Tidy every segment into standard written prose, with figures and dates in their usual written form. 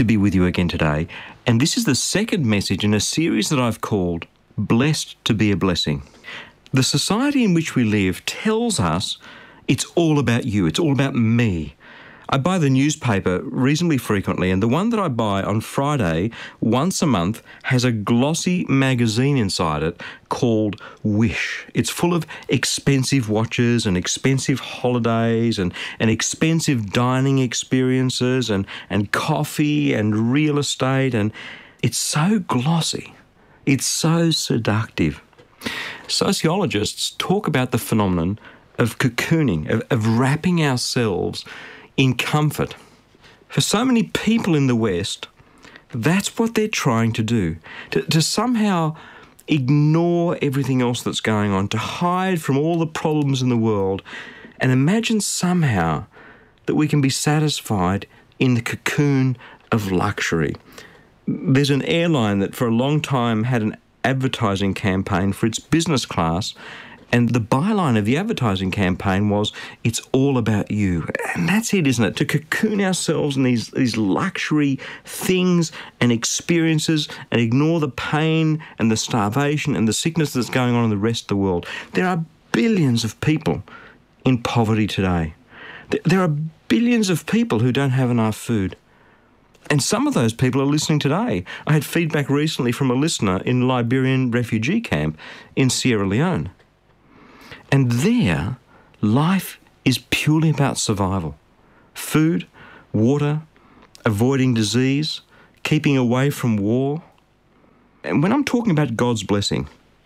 to be with you again today, and this is the second message in a series that I've called Blessed to be a Blessing. The society in which we live tells us it's all about you, it's all about me. I buy the newspaper reasonably frequently, and the one that I buy on Friday once a month has a glossy magazine inside it called Wish. It's full of expensive watches and expensive holidays and expensive dining experiences and coffee and real estate, and it's so glossy. It's so seductive. Sociologists talk about the phenomenon of cocooning, of wrapping ourselves in comfort. For so many people in the West, that's what they're trying to do, to somehow ignore everything else that's going on, to hide from all the problems in the world and imagine somehow that we can be satisfied in the cocoon of luxury. There's an airline that for a long time had an advertising campaign for its business class, and the byline of the advertising campaign was, "It's all about you." And that's it, isn't it? To cocoon ourselves in these luxury things and experiences and ignore the pain and the starvation and the sickness that's going on in the rest of the world. There are billions of people in poverty today. There are billions of people who don't have enough food. And some of those people are listening today. I had feedback recently from a listener in a Liberian refugee camp in Sierra Leone. And there, life is purely about survival. Food, water, avoiding disease, keeping away from war. And when I'm talking about God's blessing,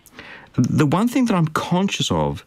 the one thing that I'm conscious of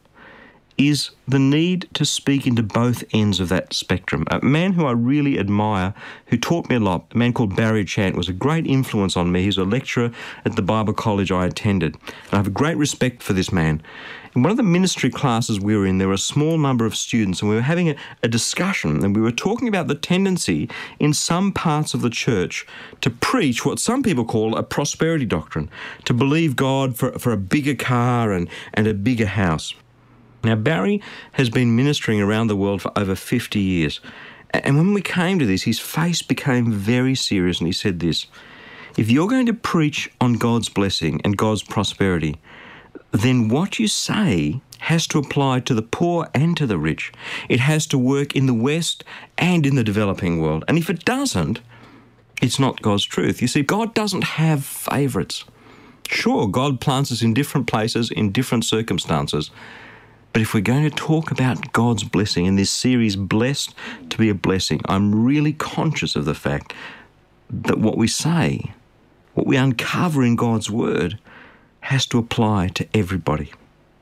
is the need to speak into both ends of that spectrum. A man who I really admire, who taught me a lot, a man called Barry Chant, was a great influence on me. He's a lecturer at the Bible college I attended. And I have a great respect for this man. In one of the ministry classes we were in, there were a small number of students, and we were having a discussion, and we were talking about the tendency in some parts of the church to preach what some people call a prosperity doctrine, to believe God for a bigger car and a bigger house. Now, Barry has been ministering around the world for over 50 years. And when we came to this, his face became very serious, and he said this: if you're going to preach on God's blessing and God's prosperity, then what you say has to apply to the poor and to the rich. It has to work in the West and in the developing world. And if it doesn't, it's not God's truth. You see, God doesn't have favourites. Sure, God plants us in different places, in different circumstances. But if we're going to talk about God's blessing in this series, Blessed to be a Blessing, I'm really conscious of the fact that what we say, what we uncover in God's Word, has to apply to everybody.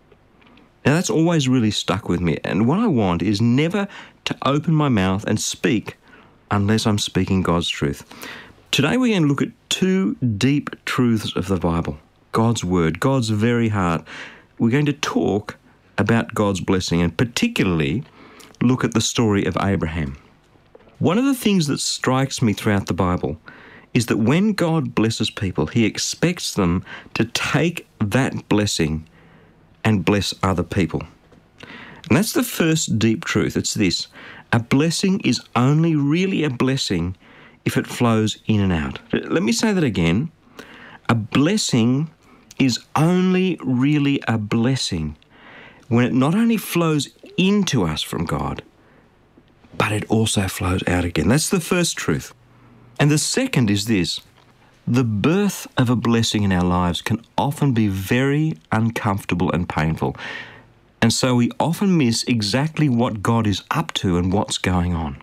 Now, that's always really stuck with me. And what I want is never to open my mouth and speak unless I'm speaking God's truth. Today we're going to look at two deep truths of the Bible, God's Word, God's very heart. We're going to talk about God's blessing and particularly look at the story of Abraham. One of the things that strikes me throughout the Bible is that when God blesses people, He expects them to take that blessing and bless other people. And that's the first deep truth. It's this: a blessing is only really a blessing if it flows in and out. Let me say that again. A blessing is only really a blessing when it not only flows into us from God, but it also flows out again. That's the first truth. And the second is this: the birth of a blessing in our lives can often be very uncomfortable and painful. And so we often miss exactly what God is up to and what's going on.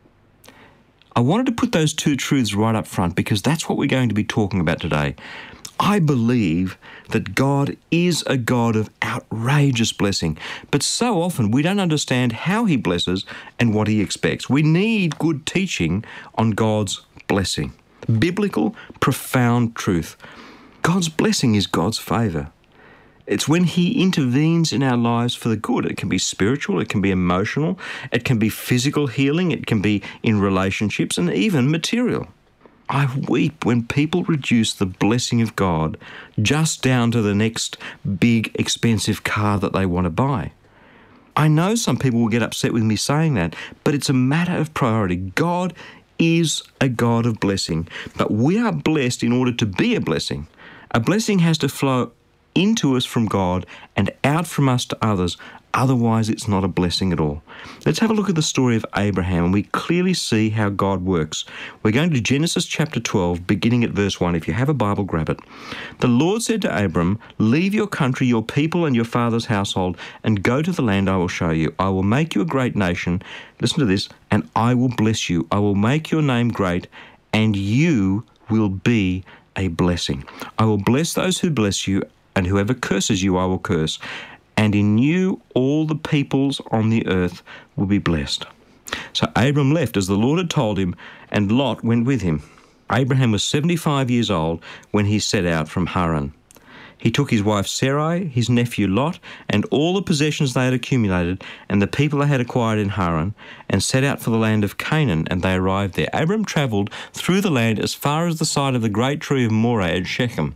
I wanted to put those two truths right up front because that's what we're going to be talking about today. I believe that God is a God of outrageous blessing, but so often we don't understand how He blesses and what He expects. We need good teaching on God's blessing. Biblical, profound truth. God's blessing is God's favour. It's when He intervenes in our lives for the good. It can be spiritual, it can be emotional, it can be physical healing, it can be in relationships and even material. I weep when people reduce the blessing of God just down to the next big, expensive car that they want to buy. I know some people will get upset with me saying that, but it's a matter of priority. God is a God of blessing, but we are blessed in order to be a blessing. A blessing has to flow into us from God and out from us to others. Otherwise, it's not a blessing at all. Let's have a look at the story of Abraham, and we clearly see how God works. We're going to Genesis chapter 12, beginning at verse 1. If you have a Bible, grab it. The Lord said to Abram, "Leave your country, your people, and your father's household, and go to the land I will show you. I will make you a great nation." Listen to this. "And I will bless you. I will make your name great, and you will be a blessing. I will bless those who bless you, and whoever curses you I will curse. And in you all the peoples on the earth will be blessed." So Abram left as the Lord had told him, and Lot went with him. Abraham was 75 years old when he set out from Haran. He took his wife Sarai, his nephew Lot, and all the possessions they had accumulated, and the people they had acquired in Haran, and set out for the land of Canaan, and they arrived there. Abram travelled through the land as far as the site of the great tree of Moreh at Shechem.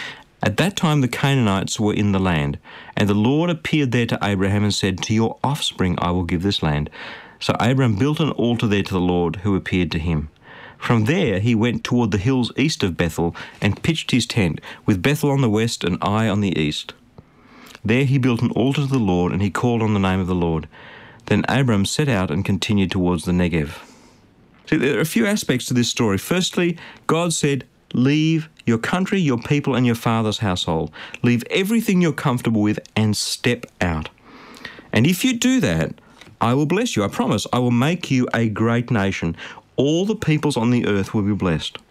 At that time the Canaanites were in the land, and the Lord appeared there to Abraham and said, "To your offspring I will give this land." So Abraham built an altar there to the Lord who appeared to him. From there he went toward the hills east of Bethel and pitched his tent, with Bethel on the west and Ai on the east. There he built an altar to the Lord, and he called on the name of the Lord. Then Abram set out and continued towards the Negev. See, there are a few aspects to this story. Firstly, God said, "Leave your country, your people, and your father's household. Leave everything you're comfortable with and step out. And if you do that, I will bless you. I promise. I will make you a great nation. All the peoples on the earth will be blessed."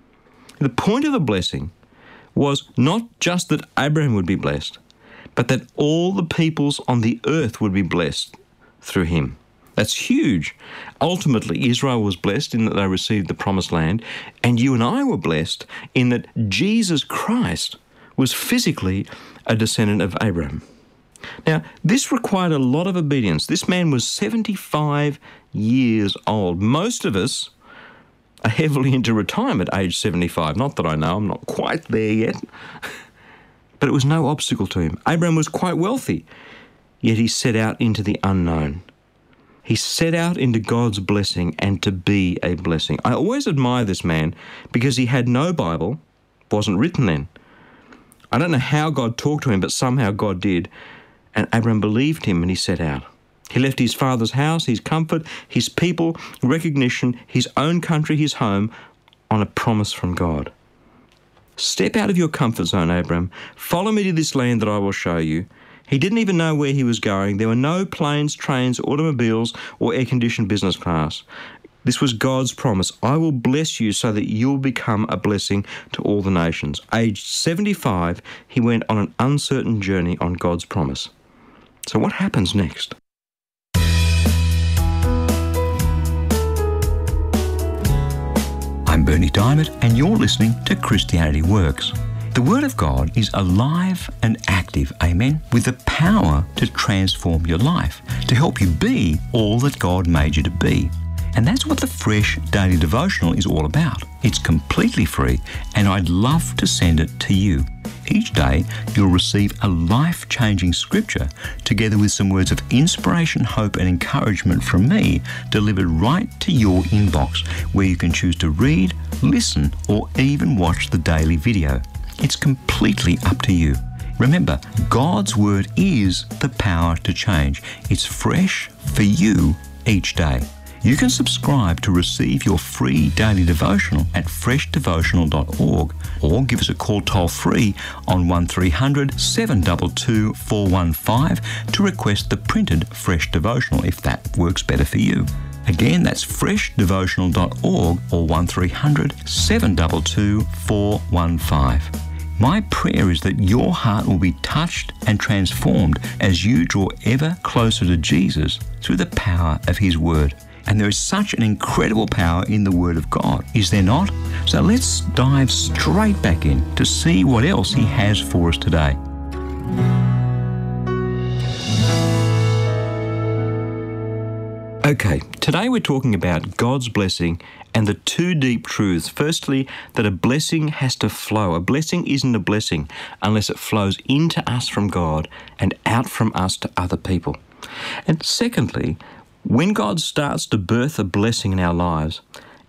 The point of the blessing was not just that Abraham would be blessed, but that all the peoples on the earth would be blessed through him. That's huge. Ultimately, Israel was blessed in that they received the promised land, and you and I were blessed in that Jesus Christ was physically a descendant of Abraham. Now, this required a lot of obedience. This man was 75 years old. Most of us are heavily into retirement at age 75. Not that I know, I'm not quite there yet. But it was no obstacle to him. Abraham was quite wealthy, yet he set out into the unknown. He set out into God's blessing and to be a blessing. I always admire this man because he had no Bible, wasn't written then. I don't know how God talked to him, but somehow God did. And Abraham believed him and he set out. He left his father's house, his comfort, his people, recognition, his own country, his home, on a promise from God. Step out of your comfort zone, Abraham. Follow me to this land that I will show you. He didn't even know where he was going. There were no planes, trains, automobiles, or air-conditioned business class. This was God's promise. I will bless you so that you'll become a blessing to all the nations. Aged 75, he went on an uncertain journey on God's promise. So what happens next? I'm Bernie Diamond, and you're listening to Christianity Works. The Word of God is alive and active, amen, with the power to transform your life, to help you be all that God made you to be. And that's what the Fresh Daily Devotional is all about. It's completely free, and I'd love to send it to you. Each day, you'll receive a life-changing scripture together with some words of inspiration, hope, and encouragement from me delivered right to your inbox, where you can choose to read, listen, or even watch the daily video. It's completely up to you. Remember, God's Word is the power to change. It's fresh for you each day. You can subscribe to receive your free daily devotional at freshdevotional.org, or give us a call toll-free on 1300 722 415 to request the printed Fresh Devotional if that works better for you. Again, that's freshdevotional.org or 1300 722 415. My prayer is that your heart will be touched and transformed as you draw ever closer to Jesus through the power of His Word. And there is such an incredible power in the Word of God, is there not? So let's dive straight back in to see what else He has for us today. Okay, today we're talking about God's blessing and the two deep truths. Firstly, that a blessing has to flow. A blessing isn't a blessing unless it flows into us from God and out from us to other people. And secondly, when God starts to birth a blessing in our lives,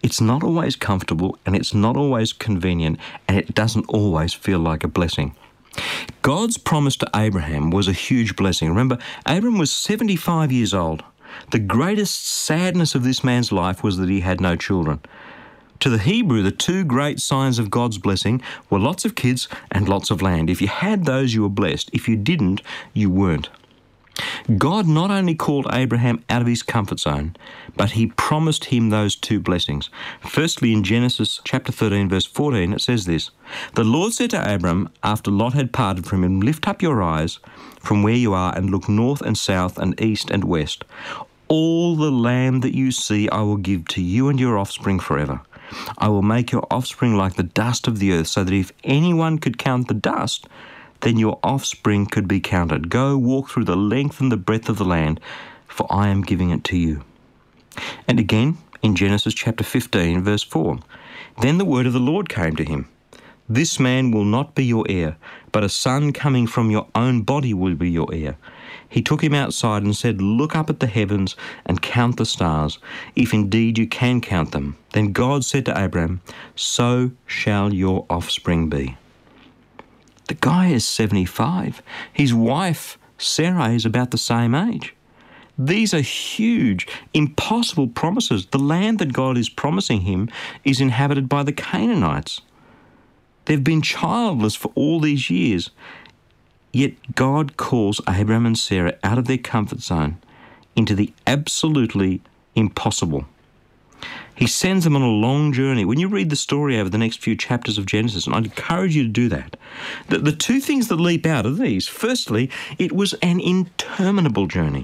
It's not always comfortable, and it's not always convenient, and it doesn't always feel like a blessing. God's promise to Abraham was a huge blessing. Remember, Abraham was 75 years old. The greatest sadness of this man's life was that he had no children. To the Hebrew, the two great signs of God's blessing were lots of kids and lots of land. If you had those, you were blessed. If you didn't, you weren't. God not only called Abraham out of his comfort zone, but he promised him those two blessings. Firstly, in Genesis chapter 13, verse 14, it says this, "The Lord said to Abram, after Lot had parted from him, lift up your eyes from where you are and look north and south and east and west. All the land that you see I will give to you and your offspring forever. I will make your offspring like the dust of the earth, so that if anyone could count the dust, then your offspring could be counted. Go walk through the length and the breadth of the land, for I am giving it to you." And again, in Genesis chapter 15, verse 4, "Then the word of the Lord came to him. This man will not be your heir, but a son coming from your own body will be your heir. He took him outside and said, look up at the heavens and count the stars, if indeed you can count them. Then God said to Abraham, so shall your offspring be." The guy is 75. His wife, Sarah, is about the same age. These are huge, impossible promises. The land that God is promising him is inhabited by the Canaanites. They've been childless for all these years. Yet God calls Abraham and Sarah out of their comfort zone into the absolutely impossible. He sends them on a long journey. When you read the story over the next few chapters of Genesis, and I'd encourage you to do that, the two things that leap out are these. Firstly, it was an interminable journey.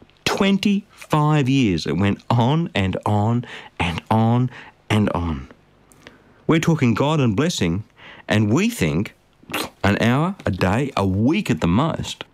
25 years. It went on and on and on and on. We're talking God and blessing, and we think an hour, a day, a week at the most.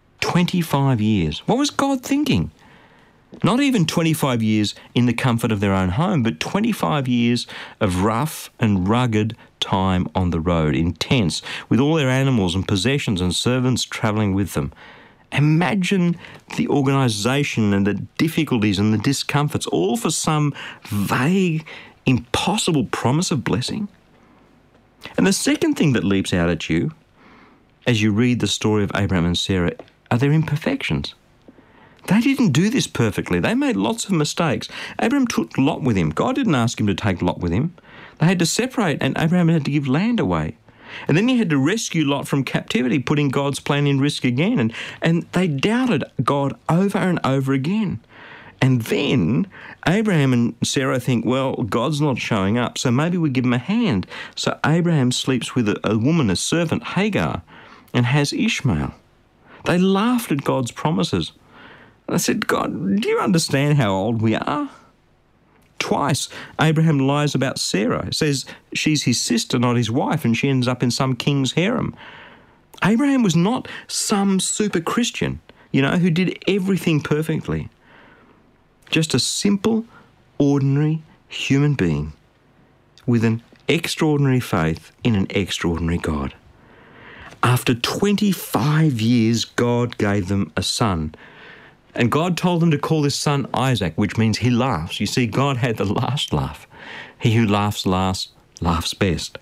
25 years. What was God thinking? Not even 25 years in the comfort of their own home, but 25 years of rough and rugged time on the road, intense, with all their animals and possessions and servants travelling with them. Imagine the organisation and the difficulties and the discomforts, all for some vague, impossible promise of blessing. And the second thing that leaps out at you as you read the story of Abraham and Sarah are their imperfections. They didn't do this perfectly. They made lots of mistakes. Abraham took Lot with him. God didn't ask him to take Lot with him. They had to separate, and Abraham had to give land away. And then he had to rescue Lot from captivity, putting God's plan in risk again. And they doubted God over and over again. And then Abraham and Sarah think, well, God's not showing up, so maybe we give him a hand. So Abraham sleeps with a woman, a servant, Hagar, and has Ishmael. They laughed at God's promises. I said, God, do you understand how old we are? Twice, Abraham lies about Sarah. It says she's his sister, not his wife, and she ends up in some king's harem. Abraham was not some super Christian, who did everything perfectly. Just a simple, ordinary human being with an extraordinary faith in an extraordinary God. After 25 years, God gave them a son. And God told them to call this son Isaac, which means he laughs. You see, God had the last laugh. He who laughs last laughs best.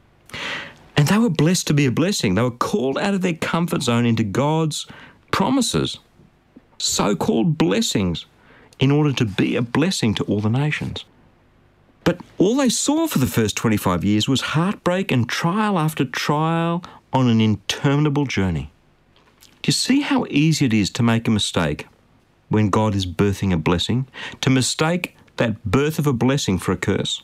And they were blessed to be a blessing. They were called out of their comfort zone into God's promises, so-called blessings, in order to be a blessing to all the nations. But all they saw for the first 25 years was heartbreak and trial after trial on an interminable journey. Do you see how easy it is to make a mistake when God is birthing a blessing? To mistake that birth of a blessing for a curse.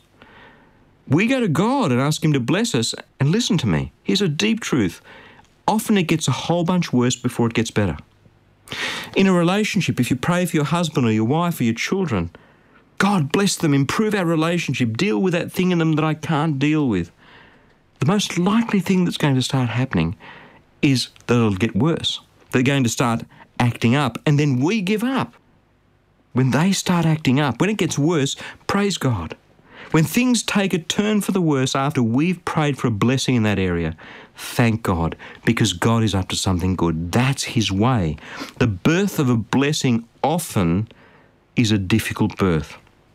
We go to God and ask him to bless us, and listen to me, here's a deep truth. Often it gets a whole bunch worse before it gets better. In a relationship, if you pray for your husband or your wife or your children, God bless them, improve our relationship, deal with that thing in them that I can't deal with. The most likely thing that's going to start happening is that it'll get worse. They're going to start acting up, and then we give up. When they start acting up, when it gets worse, praise God. When things take a turn for the worse after we've prayed for a blessing in that area, thank God, because God is up to something good. That's his way. The birth of a blessing often is a difficult birth.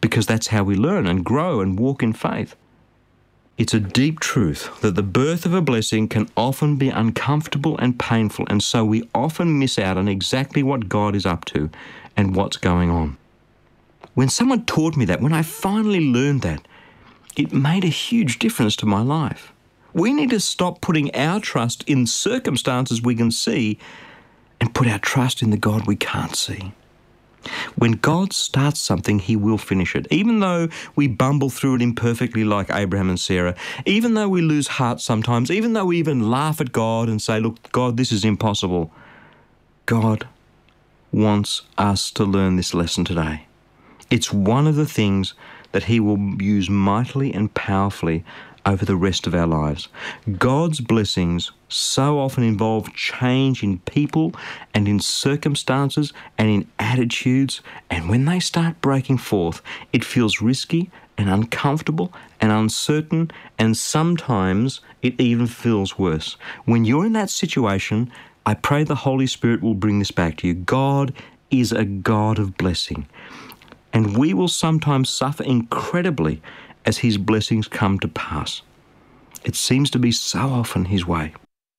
because that's how we learn and grow and walk in faith. It's a deep truth that the birth of a blessing can often be uncomfortable and painful, and so we often miss out on exactly what God is up to and what's going on. When someone taught me that, when I finally learned that, it made a huge difference to my life. We need to stop putting our trust in circumstances we can see and put our trust in the God we can't see. When God starts something, he will finish it. Even though we bumble through it imperfectly like Abraham and Sarah, even though we lose heart sometimes, even though we even laugh at God and say, look, God, this is impossible, God wants us to learn this lesson today. It's one of the things that he will use mightily and powerfully over the rest of our lives. God's blessings so often involve change in people and in circumstances and in attitudes, and when they start breaking forth, it feels risky and uncomfortable and uncertain, and sometimes it even feels worse. When you're in that situation, I pray the Holy Spirit will bring this back to you. God is a God of blessing, and we will sometimes suffer incredibly as his blessings come to pass. It seems to be so often his way.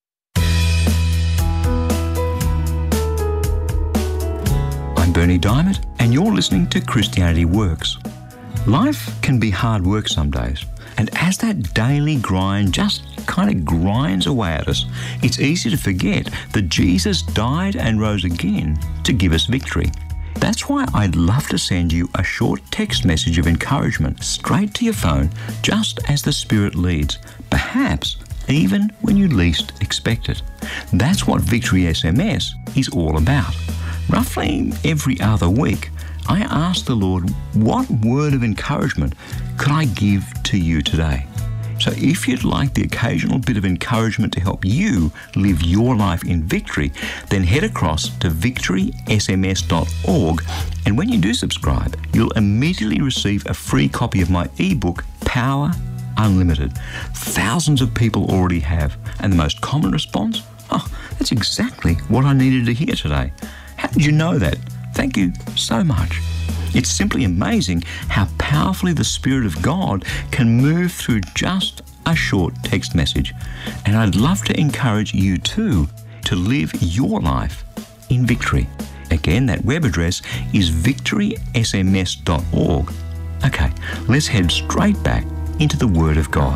I'm Bernie Diamond, and you're listening to Christianity Works. Life can be hard work some days, and as that daily grind just kind of grinds away at us, it's easy to forget that Jesus died and rose again to give us victory. That's why I'd love to send you a short text message of encouragement straight to your phone, just as the Spirit leads, perhaps even when you least expect it. That's what Victory SMS is all about. Roughly every other week, I ask the Lord, what word of encouragement could I give to you today? So if you'd like the occasional bit of encouragement to help you live your life in victory, then head across to victorysms.org, and when you do subscribe, you'll immediately receive a free copy of my ebook, Power Unlimited. Thousands of people already have, and the most common response? Oh, that's exactly what I needed to hear today. How did you know that? Thank you so much. It's simply amazing how powerfully the Spirit of God can move through just a short text message. And I'd love to encourage you too to live your life in victory. Again, that web address is victorysms.org. Okay, let's head straight back into the Word of God.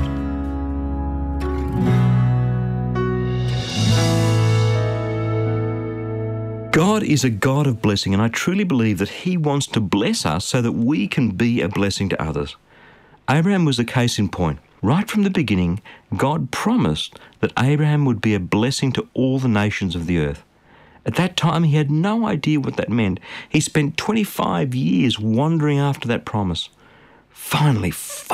God is a God of blessing, and I truly believe that he wants to bless us so that we can be a blessing to others. Abraham was a case in point. Right from the beginning, God promised that Abraham would be a blessing to all the nations of the earth. At that time, he had no idea what that meant. He spent 25 years wandering after that promise. Finally,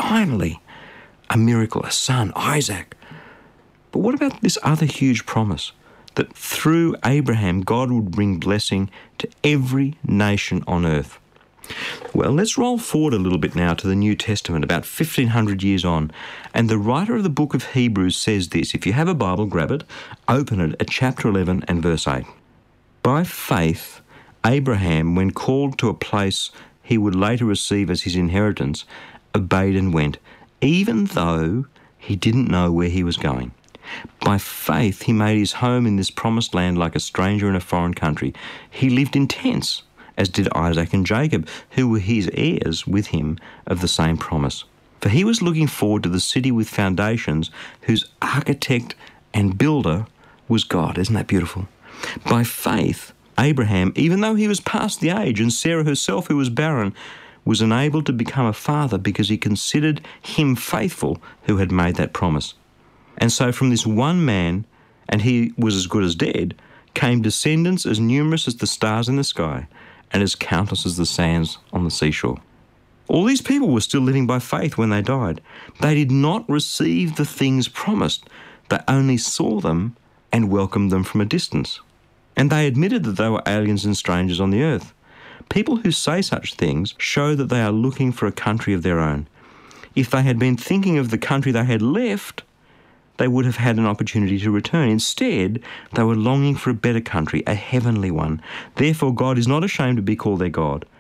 a miracle, a son, Isaac. But what about this other huge promise? That through Abraham, God would bring blessing to every nation on earth. Well, let's roll forward a little bit now to the New Testament, about 1,500 years on. And the writer of the book of Hebrews says this. If you have a Bible, grab it, open it at chapter 11 and verse 8. By faith, Abraham, when called to a place he would later receive as his inheritance, obeyed and went, even though he didn't know where he was going. By faith, he made his home in this promised land like a stranger in a foreign country. He lived in tents, as did Isaac and Jacob, who were his heirs with him of the same promise. For he was looking forward to the city with foundations, whose architect and builder was God. Isn't that beautiful? By faith, Abraham, even though he was past the age, and Sarah herself, who was barren, was enabled to become a father because he considered him faithful who had made that promise. And so from this one man, and he was as good as dead, came descendants as numerous as the stars in the sky and as countless as the sands on the seashore. All these people were still living by faith when they died. They did not receive the things promised. They only saw them and welcomed them from a distance. And they admitted that they were aliens and strangers on the earth. People who say such things show that they are looking for a country of their own. If they had been thinking of the country they had left, they would have had an opportunity to return. Instead, they were longing for a better country, a heavenly one. Therefore, God is not ashamed to be called their God,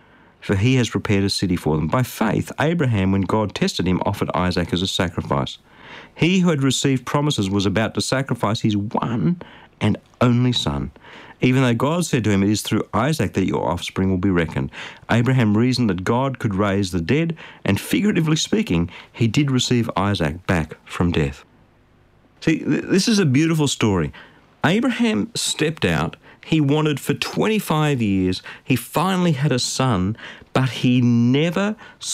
for he has prepared a city for them. By faith, Abraham, when God tested him, offered Isaac as a sacrifice. He who had received promises was about to sacrifice his one and only son, even though God said to him, "It is through Isaac that your offspring will be reckoned." Abraham reasoned that God could raise the dead, and figuratively speaking, he did receive Isaac back from death. See, this is a beautiful story. Abraham stepped out. He wanted for 25 years. He finally had a son, but he never